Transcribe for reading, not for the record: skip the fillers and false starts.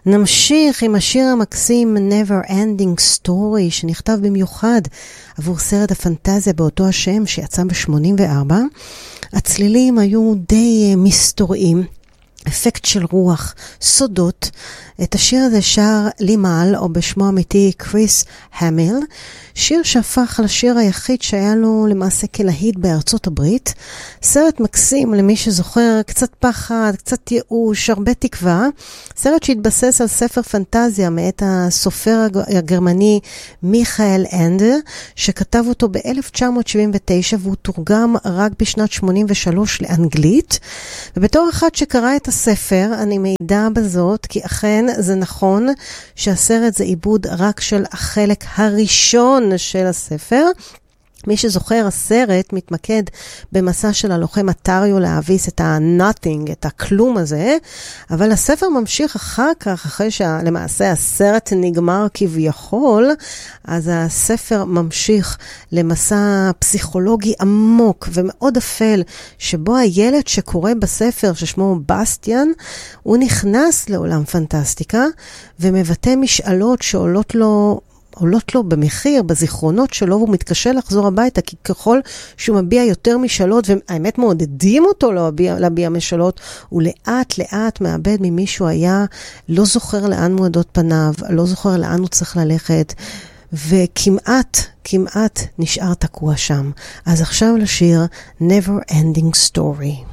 נמשיך עם השיר המקסים Never Ending Story, שנכתב במיוחד עבור סרט הפנטזיה באותו השם שיצא ב-84. הצלילים היו די מסתוריים, אפקט של רוח, סודות. את השיר הזה שר לימל, או בשמו אמיתי קריס המיל, שיר שהפך לשיר היחיד שהיה לו למעשה כלהיט בארצות הברית. סרט מקסים למי שזוכר, קצת פחד, קצת ייאוש, הרבה תקווה. סרט שהתבסס על ספר פנטזיה מאת הסופר הגרמני מיכאל אנדה, שכתב אותו ב-1979 והוא תורגם רק בשנת 83 לאנגלית. ובתור אחד שקרא את הספר, אני מעידה בזאת כי אכן זה נכון שהסרט זה עיבוד רק של החלק הראשון של הספר. מי שזוכר, הסרט מתמקד במסע של הלוחם הטריו להביס את ה-nothing, את הכלום הזה, אבל הספר ממשיך אחר כך, אחרי שלמעשה הסרט נגמר כביכול, אז הספר ממשיך למסע פסיכולוגי עמוק ומאוד אפל, שבו הילד שקורא בספר ששמו בסטיאן, הוא נכנס לעולם פנטסטיקה, ומבטא משאלות שעולות לו במחיר, בזיכרונות שלו, והוא מתקשה לחזור הביתה, כי ככל שהוא מביע יותר משאלות, והאמת מעודדים אותו להביע משאלות, הוא לאט לאט מאבד ממי שהוא היה, לא זוכר לאן מועדות פניו, לא זוכר לאן הוא צריך ללכת, וכמעט נשאר תקוע שם. אז עכשיו לשיר Never Ending Story.